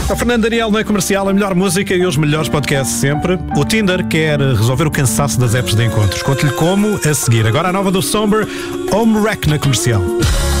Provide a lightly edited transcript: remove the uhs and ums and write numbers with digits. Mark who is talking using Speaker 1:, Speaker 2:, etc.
Speaker 1: A Fernando Daniel na Comercial, a melhor música e os melhores podcasts sempre. O Tinder quer resolver o cansaço das apps de encontros. Conto-lhe como a seguir. Agora a nova do Somber, Home Wreck na Comercial.